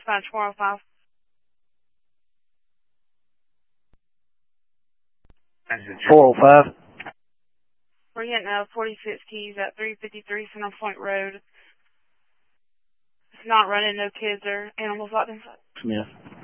dispatch 405. That's it. 405. We're getting 46 keys at 353 Center Point Road. It's not running, no kids or animals locked inside. Smith.